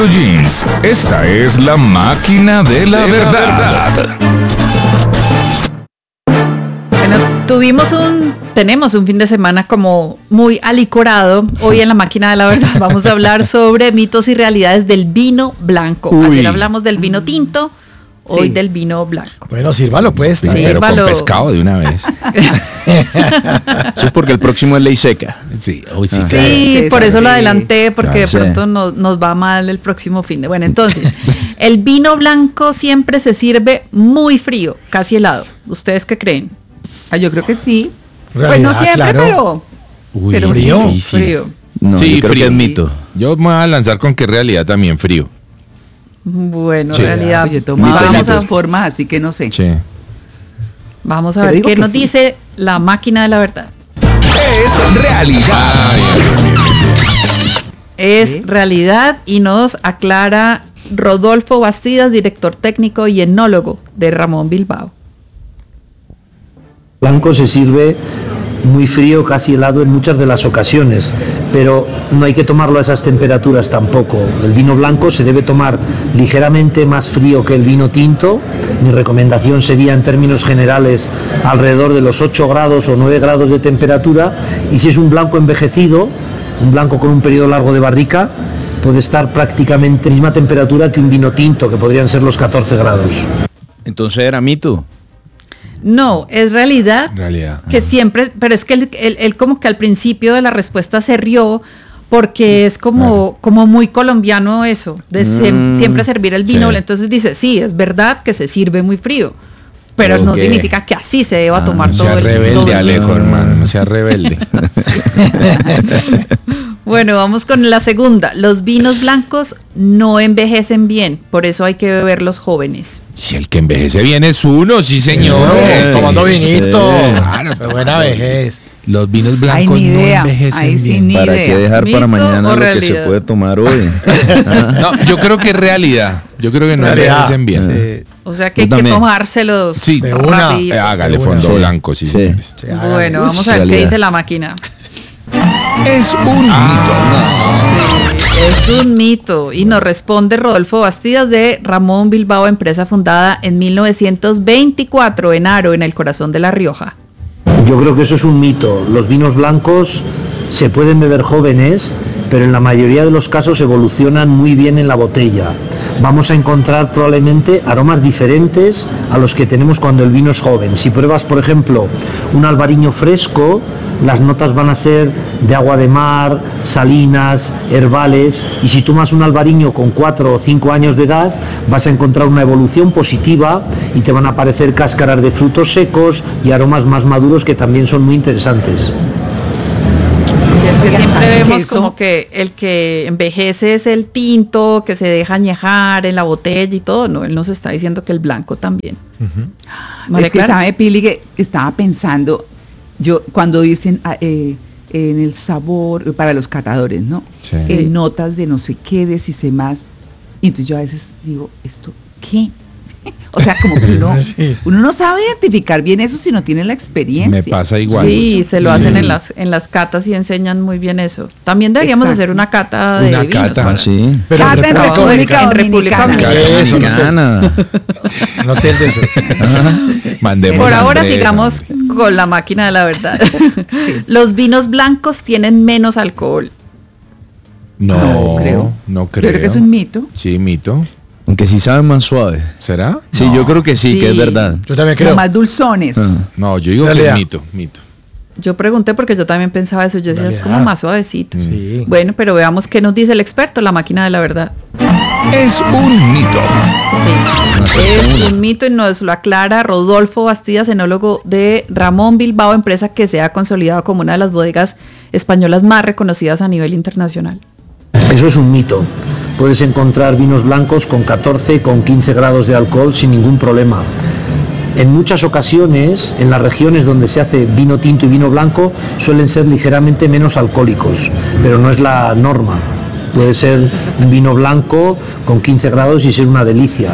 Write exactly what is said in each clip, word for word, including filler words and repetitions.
blue jeans. Esta es la máquina de la verdad. Bueno, tuvimos un, tenemos un fin de semana como muy alicorado. Hoy en la máquina de la verdad vamos a hablar sobre mitos y realidades del vino blanco. Uy. Ayer hablamos del vino tinto, hoy Sí. del vino blanco. Bueno, sírvalo pues. Sí. Pero con Sírvalo. pescado de una vez. Eso es porque el próximo es ley seca. Sí, hoy sí. Ah. claro. Sí, Sí, por eso lo sí. adelanté, porque de Ya sé. pronto no- nos va mal el próximo fin de. Bueno, entonces, el vino blanco siempre se sirve muy frío, casi helado. ¿Ustedes qué creen? Ah, yo creo que sí. Realidad, pues no siempre, claro. pero... Uy, pero frío. sí, Difícil. Frío. No, Sí, yo creo frío. que es mito. Yo me voy a lanzar con que en realidad también frío. Bueno, Sí. en realidad, Pues yo tomo Mito, de vamos, mito. todas a, formas, así que no sé. Sí. vamos a Pero ver digo qué que nos sí. dice la máquina de la verdad. Es realidad. Es ¿Sí? realidad y nos aclara Rodolfo Bastidas, director técnico y enólogo de Ramón Bilbao. Blanco se sirve muy frío, casi helado en muchas de las ocasiones, pero no hay que tomarlo a esas temperaturas tampoco. El vino blanco se debe tomar ligeramente más frío que el vino tinto. Mi recomendación sería, en términos generales, alrededor de los ocho grados o nueve grados de temperatura, y si es un blanco envejecido, un blanco con un periodo largo de barrica, puede estar prácticamente a la misma temperatura que un vino tinto, que podrían ser los catorce grados. Entonces era mito. No, es realidad. Realidad. Que siempre, pero es que él, él- él como que al principio de la respuesta se rió porque es como, como muy colombiano eso, de siem- Mm, siempre servir el vino. sí. Entonces dice, sí, es verdad que se sirve muy frío, pero no Ok. significa que así se deba Ah, tomar No todo sea el todo rebelde, el- Alejo, hermano. No sea rebelde. Bueno, vamos con la segunda. Los vinos blancos no envejecen bien, por eso hay que beberlos jóvenes. Si el que envejece bien es uno, sí, señor. Señor, Sí. tomando vinito. Sí. Claro, qué buena vejez. Los vinos Ay, blancos ni no idea. envejecen Ahí sí, bien. ni ¿Para idea. qué dejar ¿Mito para mañana o lo que se realidad? puede tomar hoy? Ah. No, yo creo que es realidad. Yo creo que no Realidad. envejecen bien. Sí. O sea que Yo hay que también. tomárselos Sí. De una. rapidito. Eh, hágale De una. fondo Sí. blanco, sí, Sí. señores. Sí, hágale. Bueno, Uy, vamos a ver qué realidad. dice la máquina. Es un mito. Es un mito y nos responde Rodolfo Bastidas de Ramón Bilbao, empresa fundada en mil novecientos veinticuatro en Haro, en el corazón de La Rioja. Yo creo que eso es un mito. Los vinos blancos se pueden beber jóvenes, pero en la mayoría de los casos evolucionan muy bien en la botella. Vamos a encontrar probablemente aromas diferentes a los que tenemos cuando el vino es joven. Si pruebas, por ejemplo, un albariño fresco, las notas van a ser de agua de mar, salinas, herbales, y si tomas un albariño con cuatro o cinco años de edad, vas a encontrar una evolución positiva y te van a aparecer cáscaras de frutos secos y aromas más maduros que también son muy interesantes. Si es que Oiga, siempre ¿sabe vemos eso? como que el que envejece es el tinto, que se deja añejar en la botella y todo. No, él nos está diciendo que el blanco también. María Es que Clara. sabe, Pili, que estaba pensando, yo cuando dicen ah, eh, en el sabor, eh, para los catadores, ¿no? Sí. Sí. En notas de no sé qué, de si sé más. Y entonces yo a veces digo, ¿esto qué? O sea, como que uno, Sí. uno no sabe identificar bien eso si no tiene la experiencia. Me pasa igual. Sí, se lo hacen Sí. en las en las catas y enseñan muy bien eso. También deberíamos Exacto. hacer una cata de Una vinos. cata. para- Ah, sí. Pero Cata en República República en República Dominicana. Dominicana. Eso, no te- Dominicana. No te des- Mandemos Por a ahora Andrés, sigamos hombre. con la máquina de la verdad. Los vinos blancos tienen menos alcohol. No, No creo. no Yo creo. creo que es un mito. Sí, mito. Aunque sí saben más suave. ¿Será? Sí, yo creo que sí, Sí. que es verdad. Yo también Como creo. más dulzones. Ah. No, yo digo que Realidad. es mito, mito. Yo pregunté porque yo también pensaba eso. Yo decía, es Realidad. como más suavecito. Sí. Bueno, pero veamos qué nos dice el experto, la máquina de la verdad. Es un mito. Sí, es un mito y nos lo aclara Rodolfo Bastidas, enólogo de Ramón Bilbao, empresa que se ha consolidado como una de las bodegas españolas más reconocidas a nivel internacional. Eso es un mito. Puedes encontrar vinos blancos con catorce, con quince grados de alcohol sin ningún problema. En muchas ocasiones, en las regiones donde se hace vino tinto y vino blanco, suelen ser ligeramente menos alcohólicos, pero no es la norma. Puede ser un vino blanco con quince grados y ser una delicia.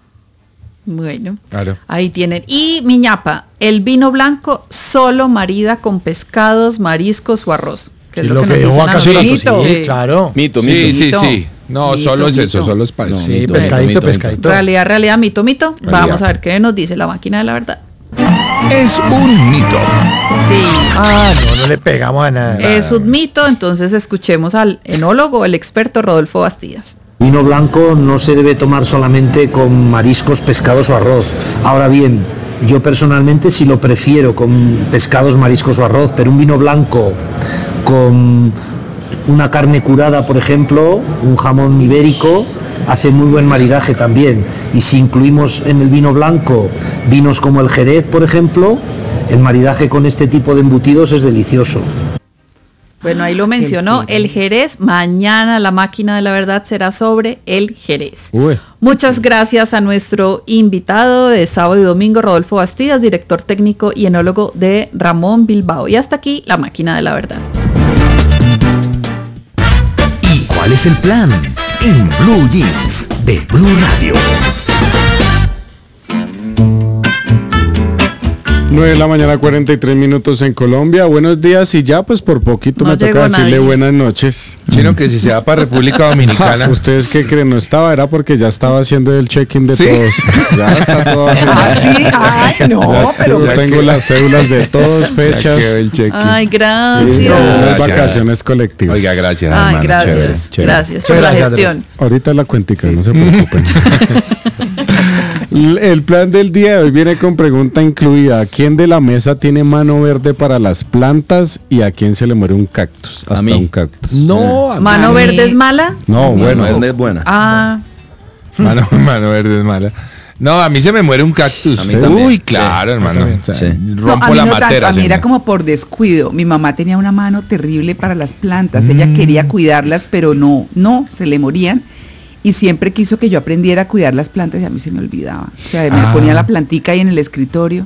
Bueno, Claro. ahí tienen. Y Miñapa, el vino blanco solo marida con pescados, mariscos o arroz. Que Sí, es lo nos que dijo dicen Juan a Caso nosotros. Rato, sí, Sí. claro. Mito, Sí, mito. sí, Mito. sí. No, Mito, solo es eso, mito. solo es para eso. Sí, Mito, pescadito, mito, mito, pescadito. Realidad, realidad, mito, mito. Realidad. Vamos a ver qué nos dice la máquina de la verdad. Es un mito. Sí, Ah, no, no le pegamos a nada. es un mito, entonces escuchemos al enólogo, el experto Rodolfo Bastidas. Vino blanco no se debe tomar solamente con mariscos, pescados o arroz. Ahora bien, yo personalmente sí lo prefiero con pescados, mariscos o arroz, pero un vino blanco con una carne curada, por ejemplo, un jamón ibérico, hace muy buen maridaje también. Y si incluimos en el vino blanco vinos como el Jerez, por ejemplo, el maridaje con este tipo de embutidos es delicioso. Bueno, ahí lo mencionó, el Jerez. Mañana la máquina de la verdad será sobre el Jerez. Uy. Muchas gracias a nuestro invitado de sábado y domingo, Rodolfo Bastidas, director técnico y enólogo de Ramón Bilbao. Y hasta aquí la máquina de la verdad. ¿Y cuál es el plan? En Blue Jeans de Blue Radio. nueve de la mañana, cuarenta y tres minutos en Colombia. Buenos días y ya pues por poquito No me llegó toca decirle nadie. buenas noches. Chino, que si se va para República Dominicana. ¿Ustedes qué creen? No estaba, era porque ya estaba haciendo el check-in de ¿Sí? todos. Ya está todo Ah, sí, ay, no, Ya pero yo tengo las cédulas de todos, fechas. Ya quedó el check-in. Ay, gracias. Listo, unas Gracias. vacaciones colectivas. Oiga, gracias. Ay, hermano, gracias. chévere, chévere. Gracias por Muchas la gracias, gestión. Ahorita la cuentica, no se preocupen. L- El plan del día de hoy viene con pregunta incluida. ¿A quién de la mesa tiene mano verde para las plantas y a quién se le muere un cactus? Hasta mí. un cactus. No, a mí ¿Mano sí. verde es mala? No, bueno. Bueno, es buena. Ah, Mano, mano verde es mala. No, a mí se me muere un cactus. A mí también. Uy, claro, Sí, hermano. también. O sea, Sí. No, Rompo a mí la no tanto, matera. a mí era señor. como por descuido. Mi mamá tenía una mano terrible para las plantas. Ella quería cuidarlas, pero no, no, se le morían. Y siempre quiso que yo aprendiera a cuidar las plantas y a mí se me olvidaba. O sea, me Ah. ponía la plantica ahí en el escritorio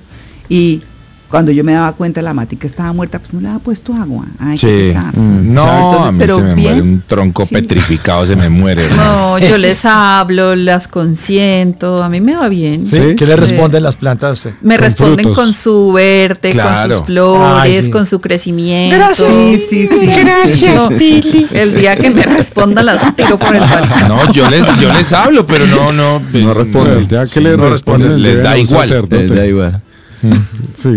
y cuando yo me daba cuenta la matica estaba muerta, pues no le había puesto agua. Ay, Sí. qué pesar. No, O sea, entonces, a mí pero se me bien. muere un tronco Sí. petrificado, se me muere. hermano. no, yo les hablo, las consiento, a mí me va bien. ¿Sí? Sí. ¿Qué le Sí. responden las plantas a usted? Me Con responden frutos. con su verde, con Claro. sus flores, Ay, sí. con su crecimiento. Gracias, Sí, sí, sí. No, el día que me respondan las tiro por el balcón. No, yo les, yo les hablo, pero no, no. No responden. El día que Sí, le no responden, responden, les lleven da a un igual. sacerdote. Eh, da igual. Sí.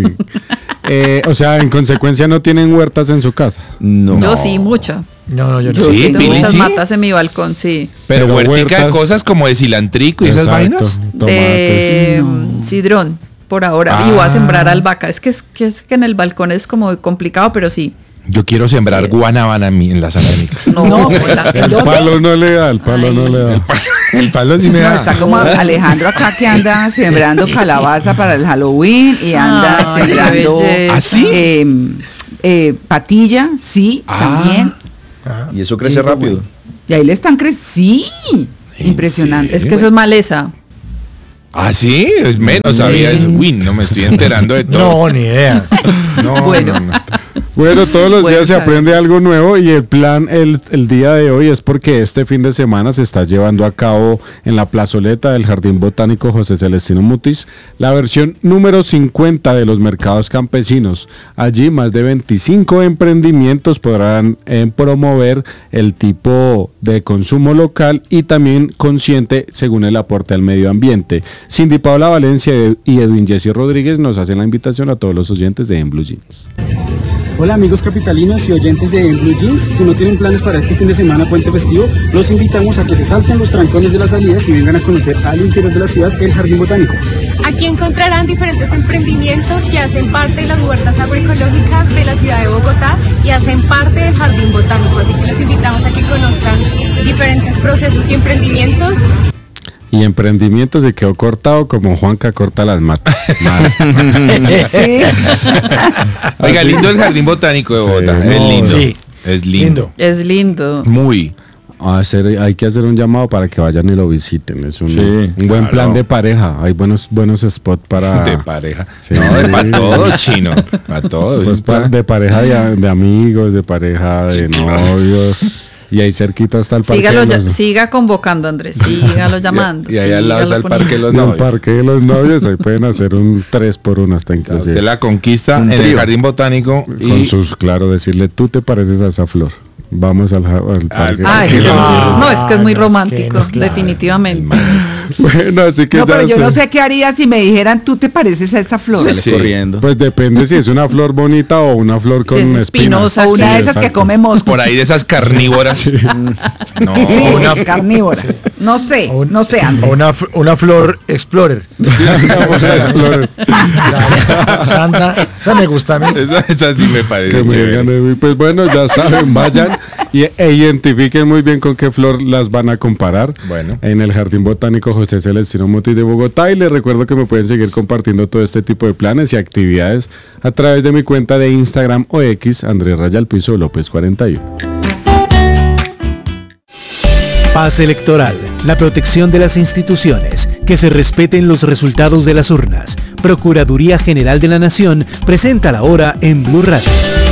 Eh, o sea, en consecuencia no tienen huertas en su casa. No. Yo sí, mucho. No, no, yo no. Yo Sí, tengo Pili, muchas sí. matas en mi balcón, sí. Pero, Pero huertica de huertas- cosas como de cilantrico y esas Exacto, vainas. tomates. De mm, sidrón, por ahora. Y voy a Ah. sembrar albahaca. Es que, es que es que en el balcón es como complicado, pero sí. Yo quiero sembrar Sí. guanábana en, mi- en la sala de mi casa. No, No, con la El palo no le da, el palo no le da. El palo sí me No, da. está como Alejandro acá que anda sembrando calabaza para el Halloween y anda Ay, qué sembrando belleza. ¿Ah, sí? eh, eh, patilla, sí, Ah. también. Y eso crece rápido. Y ahí le están creciendo. Sí, ¿En impresionante. Es que eso es maleza. Ah, sí, es menos sabía eso. Uy, no me estoy enterando de todo. No, ni idea. No, Bueno. no, no. Bueno, todos los Bueno, días se está aprende algo nuevo y el plan el, el día de hoy es porque este fin de semana se está llevando a cabo en la plazoleta del Jardín Botánico José Celestino Mutis la versión número cincuenta de los mercados campesinos. Allí más de veinticinco emprendimientos podrán eh, promover el tipo de consumo local y también consciente según el aporte al medio ambiente. Cindy Paula Valencia y Edwin Jesse Rodríguez nos hacen la invitación a todos los oyentes de En Blue Jeans. Hola amigos capitalinos y oyentes de En Blue Jeans, si no tienen planes para este fin de semana puente festivo, los invitamos a que se salten los trancones de las salidas y vengan a conocer al interior de la ciudad el Jardín Botánico. Aquí encontrarán diferentes emprendimientos que hacen parte de las huertas agroecológicas de la ciudad de Bogotá y hacen parte del Jardín Botánico, así que los invitamos a que conozcan diferentes procesos y emprendimientos. Y emprendimientos se quedó cortado como Juanca corta las matas. Sí. Oiga, lindo el Jardín Botánico de Bogotá. Sí, es no, lindo. sí. Es lindo. Es lindo. Muy. A hacer, hay que hacer un llamado para que vayan y lo visiten. Es un, Sí, un buen claro. plan de pareja. Hay buenos buenos spots para De pareja. Sí. No, de para todo, chino. Para todo. pues, es pa- pa- de pareja de, de amigos, de pareja de Sí, claro. novios. Y ahí cerquita está el parque. Sígalo de ya- los, siga convocando, Andrés. Sígalo llamando. Y ahí al lado está sígalo el Parque de los del Novios. parque de los novios. Ahí pueden hacer un tres por uno hasta O sea, inclusive. usted la conquista Un en el trío. Jardín Botánico Con y sus, claro, decirle, tú te pareces a esa flor. Vamos al, ja- al parque. Ay, Qué no, lindo. no, es que es muy Ah, no, es que romántico, no, claro. definitivamente. Bueno, así que No, ya pero yo sé. no sé qué haría si me dijeran, tú te pareces a esa flor. Sale Sí. corriendo. Pues depende si es una flor bonita o una flor con es espinas. espinosa, O una Sí, de esas que exacto. come moscos. Por ahí de esas carnívoras. No. Sí, una- carnívora. No sé, O un- no sé, Andrés. O una, f- una flor explorer. Flor. La- esa, anda- esa me gusta a mí. Esa, esa sí me parece Que me chévere. gane. Pues bueno, ya saben, vayan y, e identifiquen muy bien con qué flor las van a comparar. Bueno. En el Jardín Botánico José Celestino Mutis de Bogotá. Y les recuerdo que me pueden seguir compartiendo todo este tipo de planes y actividades a través de mi cuenta de Instagram o X, Andrés Rayal Piso López cuarenta y uno. Paz electoral, la protección de las instituciones, que se respeten los resultados de las urnas. Procuraduría General de la Nación presenta la hora en Blue Radio.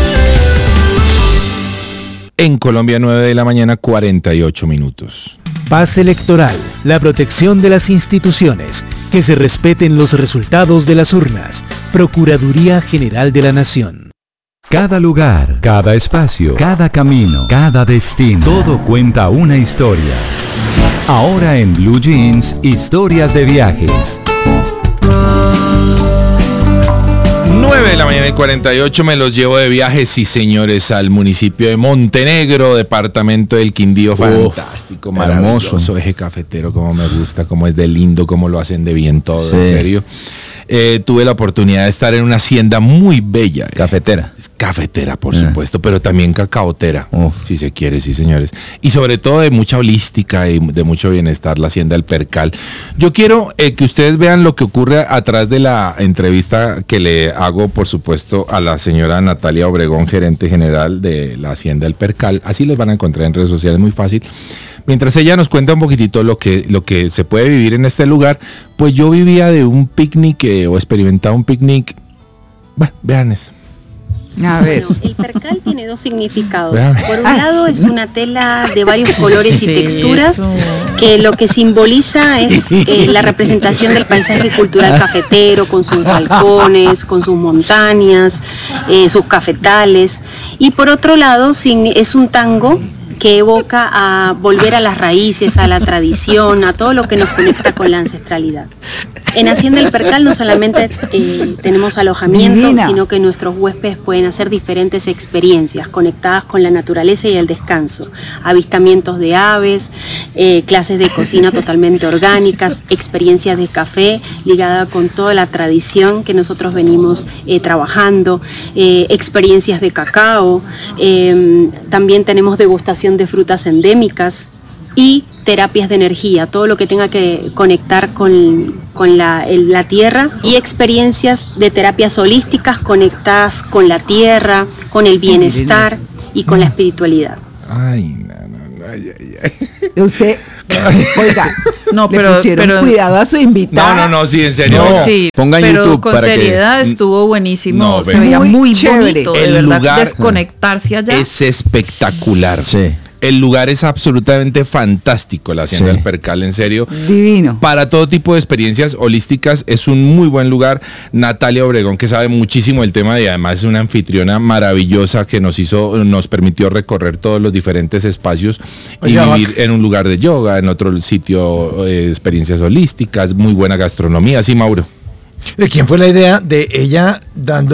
En Colombia, nueve de la mañana, cuarenta y ocho minutos. Paz electoral, la protección de las instituciones, que se respeten los resultados de las urnas. Procuraduría General de la Nación. Cada lugar, cada espacio, cada camino, cada destino, todo cuenta una historia. Ahora en Blue Jeans, historias de viajes. nueve de la mañana y cuarenta y ocho, me los llevo de viaje, sí señores, al municipio de Montenegro, departamento del Quindío. Fantástico, maravilloso, hermoso. eje cafetero, como me gusta, como es de lindo, como lo hacen de bien todo, Sí. en serio. Eh, tuve la oportunidad de estar en una hacienda muy bella. eh. Cafetera. Es cafetera, por Ah. supuesto, pero también cacaotera, Uf. si se quiere, sí señores. Y sobre todo de mucha holística y de mucho bienestar, la hacienda del Percal. Yo quiero eh, que ustedes vean lo que ocurre atrás de la entrevista que le hago, por supuesto, a la señora Natalia Obregón, gerente general de la hacienda del Percal. Así los van a encontrar en redes sociales, muy fácil. Mientras ella nos cuenta un poquitito lo que, lo que se puede vivir en este lugar, pues yo vivía de un picnic eh, o experimentaba un picnic. Bueno, vean eso. A ver. Bueno, el percal tiene dos significados. Vean. Por un lado es una tela de varios colores y Sí, texturas eso. que lo que simboliza es eh, la representación del paisaje cultural cafetero, con sus balcones, con sus montañas, eh, sus cafetales. Y por otro lado signi- es un tango que evoca a volver a las raíces, a la tradición, a todo lo que nos conecta con la ancestralidad. En Hacienda El Percal no solamente eh, tenemos alojamiento, Divina. sino que nuestros huéspedes pueden hacer diferentes experiencias conectadas con la naturaleza y el descanso. Avistamientos de aves, eh, clases de cocina totalmente orgánicas, experiencias de café ligada con toda la tradición que nosotros venimos eh, trabajando, eh, experiencias de cacao, eh, también tenemos degustación de frutas endémicas y terapias de energía, todo lo que tenga que conectar con, con la, el- la tierra y experiencias de terapias holísticas conectadas con la tierra, con el bienestar y con la espiritualidad. Ay, no, no, no, ay, ay, ay. Usted, oiga, No, le pero, pusieron pero cuidado a su invitada. No, no, no, sí, en serio. No, sí, Ponga en pero YouTube con para que- seriedad estuvo buenísimo, No, se ve. veía Muy muy chévere. bonito, de El verdad, lugar- desconectarse allá. Es espectacular. Sí. El lugar es absolutamente fantástico, la hacienda Sí. del Percal, en serio. Divino. Para todo tipo de experiencias holísticas es un muy buen lugar. Natalia Obregón, que sabe muchísimo del tema y además es una anfitriona maravillosa que nos hizo, nos permitió recorrer todos los diferentes espacios y Oye, vivir en un lugar de yoga, en otro sitio eh, experiencias holísticas, muy buena gastronomía. Sí, Mauro. ¿De quién fue la idea de ella dando